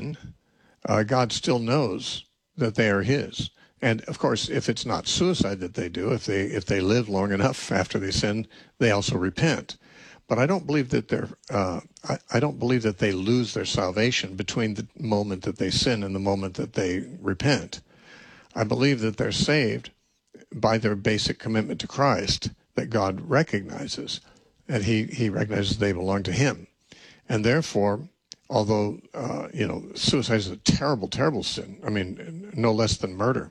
sin, God still knows that they are his. And of course, if it's not suicide that they do, if they live long enough after they sin, they also repent. But I don't believe that I don't believe that they lose their salvation between the moment that they sin and the moment that they repent. I believe that they're saved by their basic commitment to Christ that God recognizes, and he recognizes they belong to him. And therefore, although, suicide is a terrible, terrible sin, I mean, no less than murder,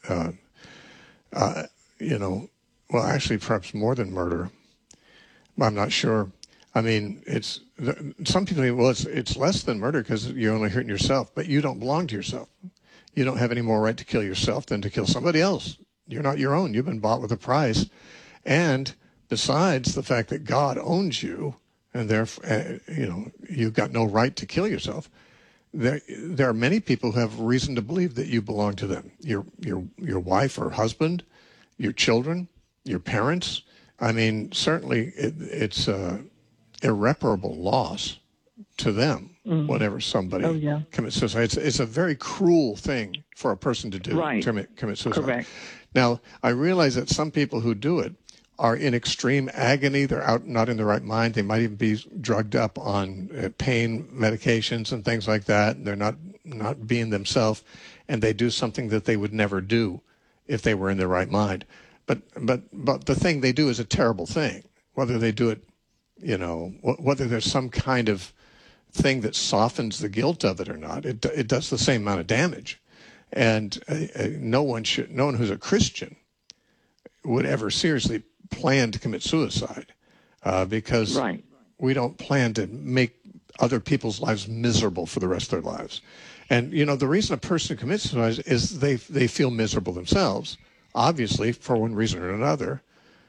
well, actually, perhaps more than murder. I'm not sure. I mean, some people think, well, it's less than murder because you're only hurting yourself, but you don't belong to yourself. You don't have any more right to kill yourself than to kill somebody else. You're not your own. You've been bought with a price. And besides the fact that God owns you, and therefore, you've got no right to kill yourself, there are many people who have reason to believe that you belong to them. Your wife or husband, your children, your parents. I mean, certainly it's irreparable loss to them whenever somebody commits suicide. It's a very cruel thing for a person to do, to commit suicide. Correct. Now, I realize that some people who do it are in extreme agony. They're out, not in the right mind. They might even be drugged up on pain medications and things like that. They're not being themselves, and they do something that they would never do if they were in their right mind. But the thing they do is a terrible thing. Whether they do it, whether there's some kind of thing that softens the guilt of it or not, it does the same amount of damage. And no one who's a Christian would ever seriously plan to commit suicide because we don't plan to make other people's lives miserable for the rest of their lives. And, the reason a person commits suicide is they feel miserable themselves, obviously, for one reason or another.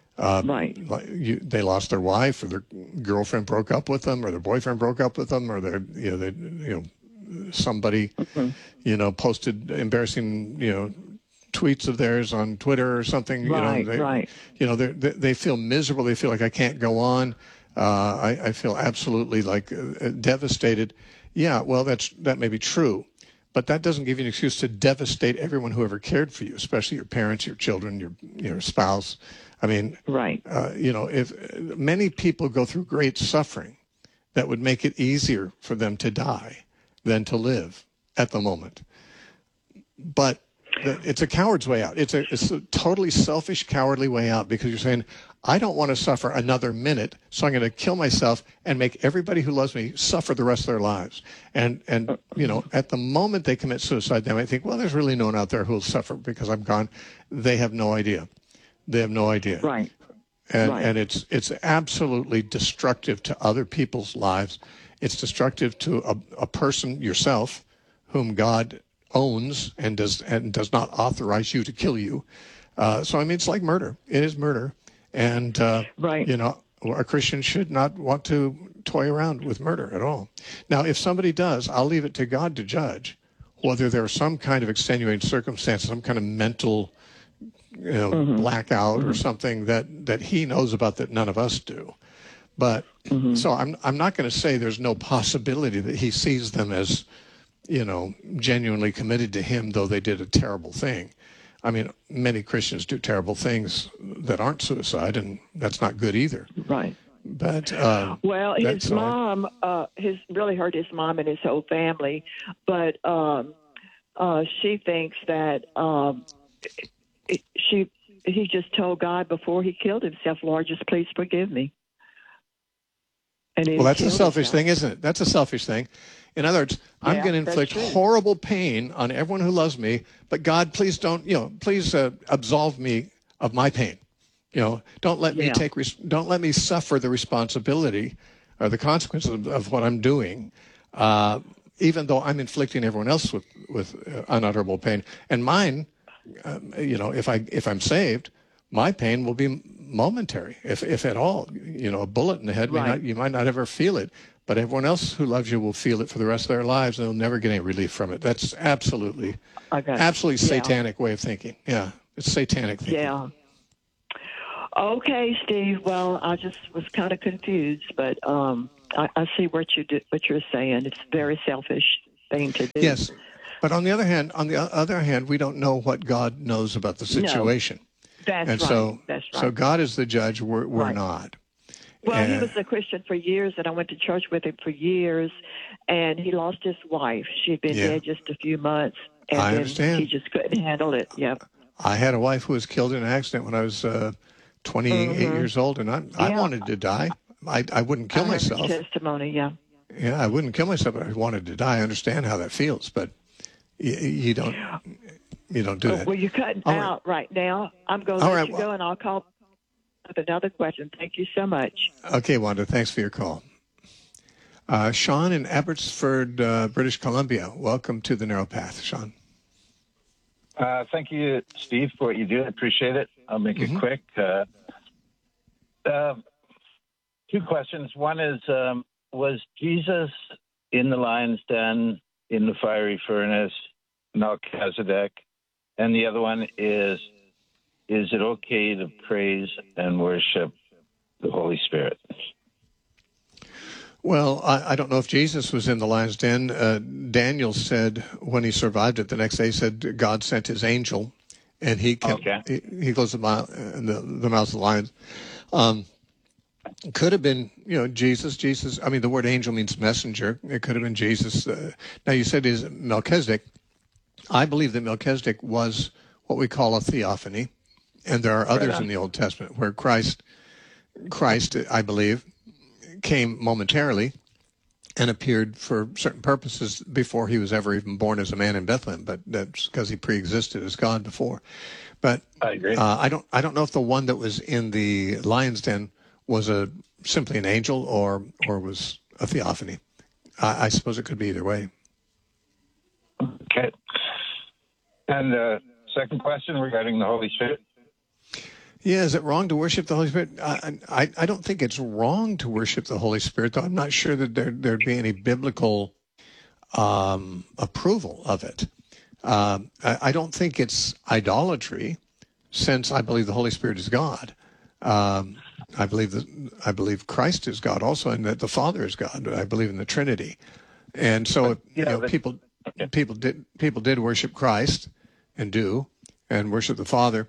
They lost their wife, or their girlfriend broke up with them, or their boyfriend broke up with them, or somebody, posted embarrassing, tweets of theirs on Twitter or something. They feel miserable. They feel like I can't go on. I feel absolutely devastated. Yeah, well, that may be true, but that doesn't give you an excuse to devastate everyone who ever cared for you, especially your parents, your children, your spouse. I mean, if many people go through great suffering, that would make it easier for them to die than to live at the moment. But it's a coward's way out. It's a totally selfish, cowardly way out, because you're saying, I don't want to suffer another minute, so I'm going to kill myself and make everybody who loves me suffer the rest of their lives. And at the moment they commit suicide, they might think, well, there's really no one out there who will suffer because I'm gone. They have no idea. They have no idea. Right. And it's absolutely destructive to other people's lives. It's destructive to a person, yourself, whom God owns and does not authorize you to kill you. So I mean, it's like murder. It is murder, and a Christian should not want to toy around with murder at all. Now, if somebody does, I'll leave it to God to judge whether there's some kind of extenuating circumstance, some kind of mental blackout or something that he knows about that none of us do. But so I'm not going to say there's no possibility that he sees them as, genuinely committed to him, though they did a terrible thing. I mean, many Christians do terrible things that aren't suicide, and that's not good either. Right. But his mom, really hurt his mom and his whole family. But she thinks that he just told God before he killed himself, Lord, just please forgive me. And that's a selfish thing, isn't it? That's a selfish thing. In other words, I'm going to inflict horrible pain on everyone who loves me, but God, please don't, please absolve me of my pain. Don't let me don't let me suffer the responsibility or the consequences of what I'm doing, even though I'm inflicting everyone else with unutterable pain. And mine, if I'm saved, my pain will be momentary, if at all. A bullet in the head, you might not ever feel it, but everyone else who loves you will feel it for the rest of their lives, and they'll never get any relief from it. That's absolutely satanic way of thinking. Yeah, it's satanic thinking. Yeah. Okay, Steve. Well, I just was kind of confused, but I see what you're saying. It's very selfish. thing to do. Yes, but on the other hand, we don't know what God knows about the situation. No, that's and right. So, that's right. So God is the judge. We're right. not. Well, he was a Christian for years, and I went to church with him for years, and he lost his wife. She'd been dead just a few months, and I then understand. he just couldn't handle it. Yep. I had a wife who was killed in an accident when I was 28 years old, and I wanted to die. I wouldn't kill myself. Testimony, yeah. Yeah, I wouldn't kill myself, but I wanted to die. I understand how that feels, but you don't do that. Well, you're cutting out right now. I'm going to let you go, and I'll call with another question. Thank you so much. Okay, Wanda, thanks for your call. Sean in Abbotsford, British Columbia. Welcome to the Narrow Path, Sean. Thank you, Steve, for what you do. I appreciate it. I'll make it quick. Two questions. One is, was Jesus in the lion's den, in the fiery furnace, Melchizedek? And the other one is it okay to praise and worship the Holy Spirit? Well, I don't know if Jesus was in the lion's den. Daniel said when he survived it the next day, he said God sent his angel, and he closed the mouths of the lions. Could have been, Jesus. I mean, the word angel means messenger. It could have been Jesus. Now, you said is Melchizedek. I believe that Melchizedek was what we call a theophany, and there are others in the Old Testament where Christ, I believe, came momentarily and appeared for certain purposes before he was ever even born as a man in Bethlehem, but that's because he pre-existed as God before. But I agree. I don't know if the one that was in the lion's den was simply an angel or was a theophany. I suppose it could be either way. Okay. And the second question regarding the Holy Spirit. Yeah, is it wrong to worship the Holy Spirit? I don't think it's wrong to worship the Holy Spirit, though I'm not sure that there'd be any biblical approval of it. I don't think it's idolatry, since I believe the Holy Spirit is God. I believe Christ is God also, and that the Father is God. I believe in the Trinity, and so people did worship Christ and worship the Father.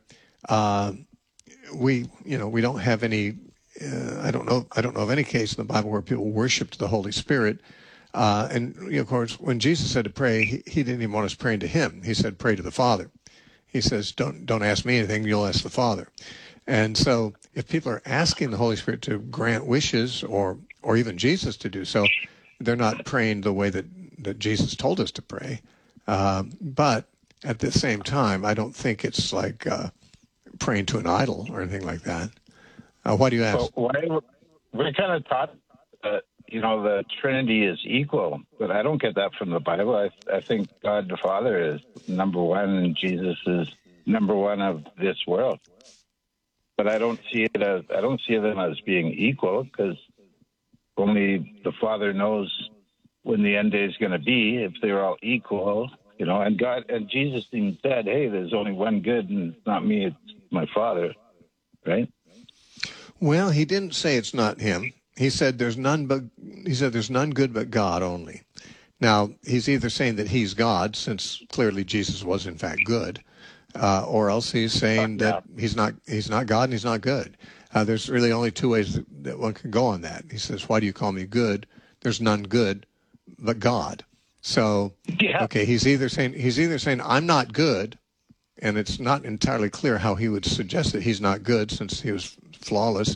We don't have any. I don't know of any case in the Bible where people worshipped the Holy Spirit. And of course, when Jesus said to pray, he didn't even want us praying to him. He said, "Pray to the Father." He says, "Don't ask me anything. You'll ask the Father." And so, if people are asking the Holy Spirit to grant wishes, or even Jesus to do so, they're not praying the way that Jesus told us to pray. But at the same time, I don't think it's like praying to an idol or anything like that. Why do you ask? Well, we're kind of taught that, the Trinity is equal, but I don't get that from the Bible. I think God the Father is number one, and Jesus is number one of this world. But I don't see them as being equal, because only the Father knows when the end day is going to be. If they're all equal, and God and Jesus even said, "Hey, there's only one good, and it's not me; it's my Father." Right? Well, he didn't say it's not him. He said there's none good but God only. Now, he's either saying that he's God, since clearly Jesus was in fact good, or else he's saying that he's not God and he's not good. There's really only two ways that one can go on that. He says, "Why do you call me good? There's none good but God." So, okay, he's either saying I'm not good, and it's not entirely clear how he would suggest that he's not good since he was flawless,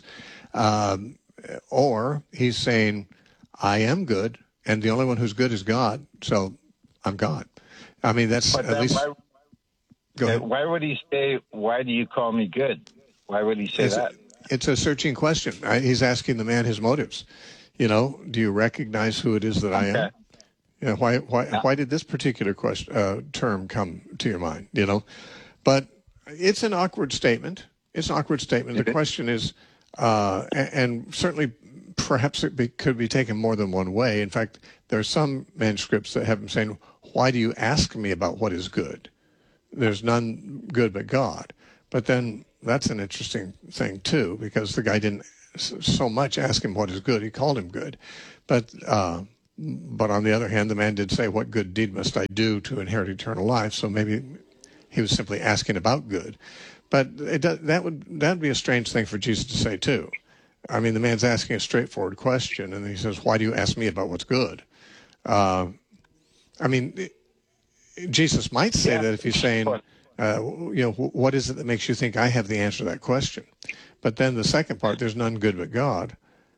or he's saying I am good, and the only one who's good is God, so I'm God. I mean, that's at least. Go ahead. Why would he say, "Why do you call me good"? Why would he say that? It's a searching question. He's asking the man his motives. Do you recognize who it is that I am? Why did this particular term come to your mind? But it's an awkward statement. The question is, and certainly perhaps could be taken more than one way. In fact, there are some manuscripts that have him saying, "Why do you ask me about what is good? There's none good but God." But then that's an interesting thing too, because the guy didn't so much ask him what is good; he called him good. But But on the other hand, the man did say, "What good deed must I do to inherit eternal life?" So maybe he was simply asking about good. But that would be a strange thing for Jesus to say too. I mean, the man's asking a straightforward question, and he says, "Why do you ask me about what's good?" I mean, Jesus might say that if he's saying, what is it that makes you think I have the answer to that question? But then the second part, there's none good but God.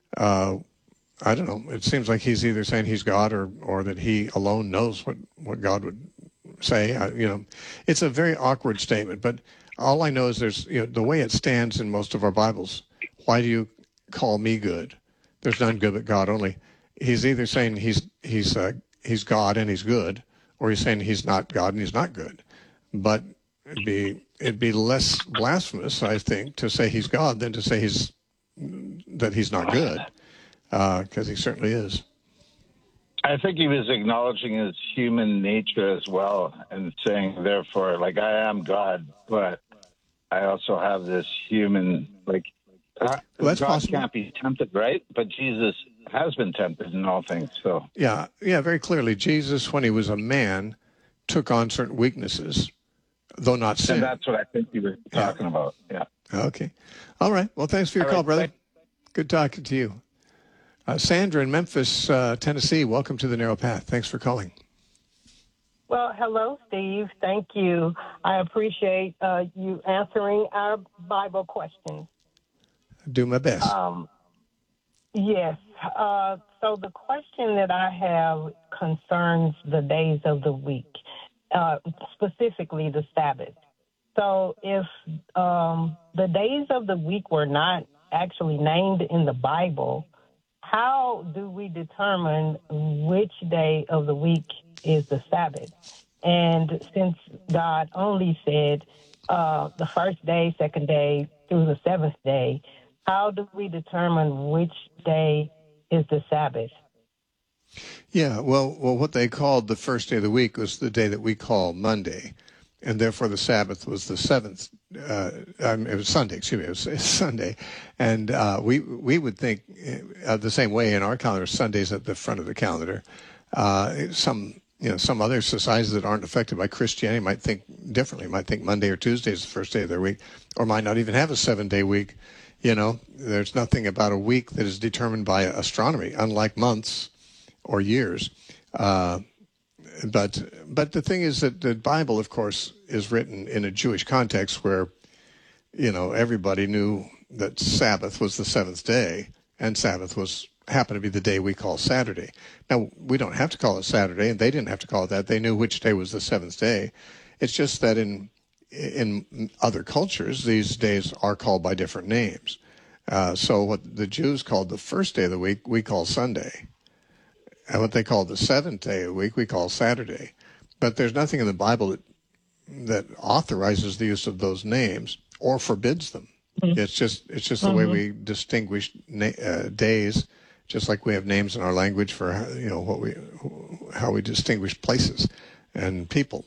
I don't know. It seems like he's either saying he's God or that he alone knows what God would say. It's a very awkward statement. But all I know is there's the way it stands in most of our Bibles. Why do you call me good? There's none good but God only. He's either saying he's God and he's good, or he's saying he's not God and he's not good. But it'd be less blasphemous, I think, to say he's God than to say that he's not good, because he certainly is. I think he was acknowledging his human nature as well and saying, therefore, like, I am God, but I also have this human, God possible. Can't be tempted, right? But Jesus has been tempted in all things. So yeah, very clearly, Jesus, when he was a man, took on certain weaknesses, though not sin. And that's what I think you were talking about. Yeah. Okay. All right. Well, thanks for your call, brother. Good talking to you. Sandra in Memphis, Tennessee, welcome to the Narrow Path. Thanks for calling. Well, hello, Steve. Thank you. I appreciate you answering our Bible questions. Do my best. Yes. So the question that I have concerns the days of the week, specifically the Sabbath. So if the days of the week were not actually named in the Bible, how do we determine which day of the week is the Sabbath? And since God only said the first day, second day, through the seventh day, how do we determine which day is the Sabbath? Yeah, well, what they called the first day of the week was the day that we call Monday, and therefore the Sabbath was the seventh. It was Sunday. Excuse me, it was Sunday, and we would think the same way in our calendar. Sunday's at the front of the calendar. Some other societies that aren't affected by Christianity might think differently. Might think Monday or Tuesday is the first day of their week, or might not even have a 7-day week. There's nothing about a week that is determined by astronomy, unlike months or years. But the thing is that the Bible, of course, is written in a Jewish context where, everybody knew that Sabbath was the seventh day, and Sabbath happened to be the day we call Saturday. Now, we don't have to call it Saturday, and they didn't have to call it that. They knew which day was the seventh day. It's just that in other cultures, these days are called by different names. So what the Jews called the first day of the week, we call Sunday. And what they call the seventh day of the week, we call Saturday. But there's nothing in the Bible that authorizes the use of those names or forbids them. Mm-hmm. It's just the way we distinguish days, just like we have names in our language for how we distinguish places and people.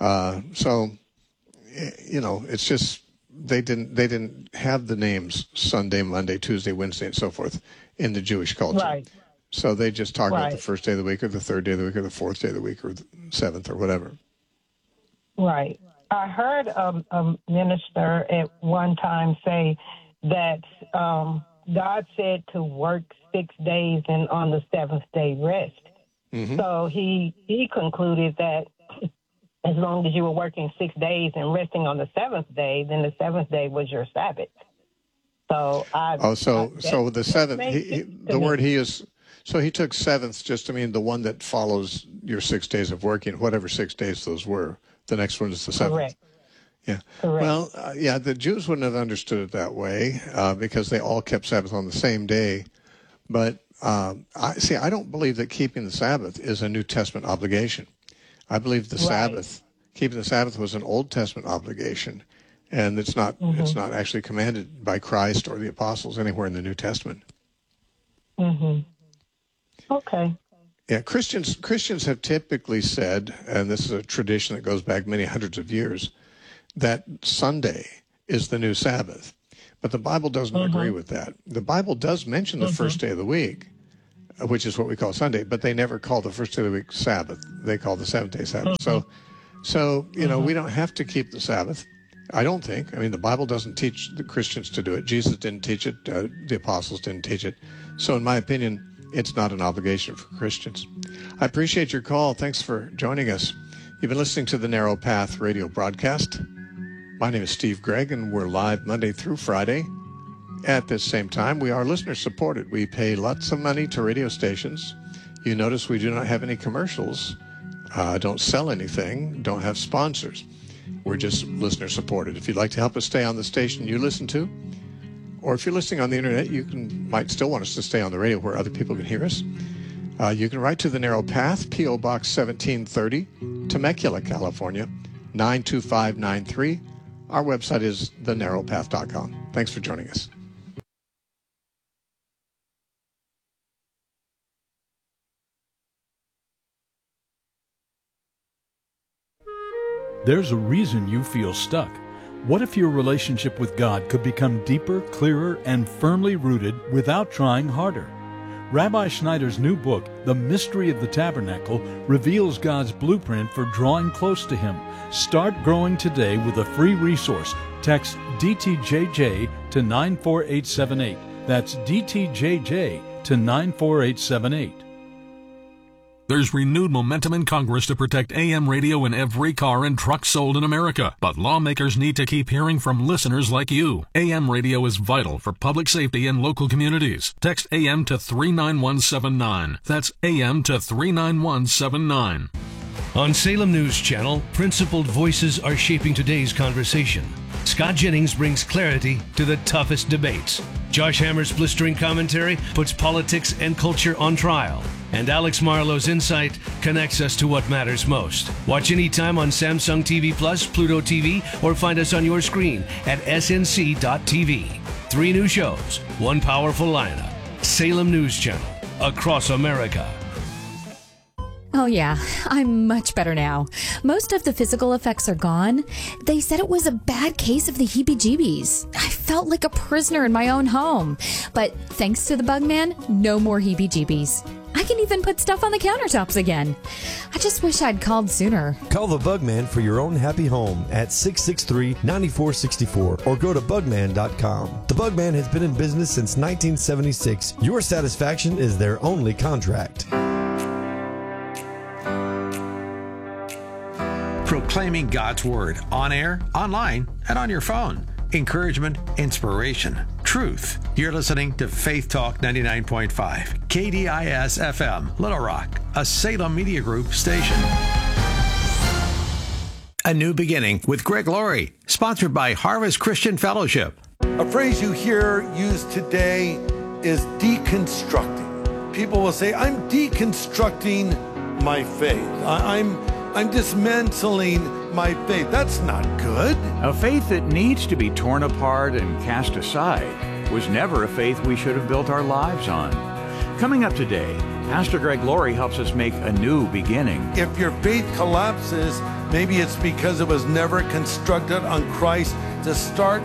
It's just they didn't have the names Sunday, Monday, Tuesday, Wednesday, and so forth in the Jewish culture. Right. So they just talk about the first day of the week or the third day of the week or the fourth day of the week or the seventh or whatever. Right. I heard a minister at one time say that God said to work 6 days and on the seventh day rest. Mm-hmm. So he concluded that as long as you were working 6 days and resting on the seventh day, then the seventh day was your Sabbath. So the seventh, the word he is. So he took seventh just to mean the one that follows your 6 days of working, whatever 6 days those were. The next one is the seventh. Correct. Yeah. Correct. Well, the Jews wouldn't have understood it that way because they all kept Sabbath on the same day. But I don't believe that keeping the Sabbath is a New Testament obligation. I believe keeping the Sabbath was an Old Testament obligation, and it's not actually commanded by Christ or the apostles anywhere in the New Testament. Mm-hmm. Okay. Yeah, Christians have typically said, and this is a tradition that goes back many hundreds of years, that Sunday is the new Sabbath. But the Bible doesn't agree with that. The Bible does mention the first day of the week, which is what we call Sunday, but they never call the first day of the week Sabbath. They call the seventh-day Sabbath. So we don't have to keep the Sabbath, I don't think. I mean, the Bible doesn't teach the Christians to do it. Jesus didn't teach it. The apostles didn't teach it. So in my opinion, it's not an obligation for Christians. I appreciate your call. Thanks for joining us. You've been listening to the Narrow Path radio broadcast. My name is Steve Gregg, and we're live Monday through Friday at this same time. We are listener-supported. We pay lots of money to radio stations. You notice we do not have any commercials, don't sell anything, don't have sponsors. We're just listener-supported. If you'd like to help us stay on the station you listen to, or if you're listening on the internet, you might still want us to stay on the radio where other people can hear us. You can write to The Narrow Path, P.O. Box 1730, Temecula, California, 92593. Our website is thenarrowpath.com. Thanks for joining us. There's a reason you feel stuck. What if your relationship with God could become deeper, clearer, and firmly rooted without trying harder? Rabbi Schneider's new book, The Mystery of the Tabernacle, reveals God's blueprint for drawing close to Him. Start growing today with a free resource. Text DTJJ to 94878. That's DTJJ to 94878. There's renewed momentum in Congress to protect AM radio in every car and truck sold in America. But lawmakers need to keep hearing from listeners like you. AM radio is vital for public safety in local communities. Text AM to 39179. That's AM to 39179. On Salem News Channel, principled voices are shaping today's conversation. Scott Jennings brings clarity to the toughest debates. Josh Hammer's blistering commentary puts politics and culture on trial. And Alex Marlowe's insight connects us to what matters most. Watch anytime on Samsung TV Plus, Pluto TV, or find us on your screen at snc.tv. 3 new shows, 1 powerful lineup. Salem News Channel, across America. Oh yeah, I'm much better now. Most of the physical effects are gone. They said it was a bad case of the heebie-jeebies. I felt like a prisoner in my own home. But thanks to the Bugman, no more heebie-jeebies. I can even put stuff on the countertops again. I just wish I'd called sooner. Call the Bugman for your own happy home at 663-9464 or go to bugman.com. The Bugman has been in business since 1976. Your satisfaction is their only contract. Proclaiming God's Word on air, online, and on your phone. Encouragement, inspiration, truth. You're listening to Faith Talk 99.5, KDIS FM, Little Rock, a Salem Media Group station. A New Beginning with Greg Laurie, sponsored by Harvest Christian Fellowship. A phrase you hear used today is deconstructing. People will say, I'm deconstructing my faith. I'm dismantling my faith. That's not good. A faith that needs to be torn apart and cast aside was never a faith we should have built our lives on. Coming up today, Pastor Greg Laurie helps us make a new beginning. If your faith collapses, maybe it's because it was never constructed on Christ to start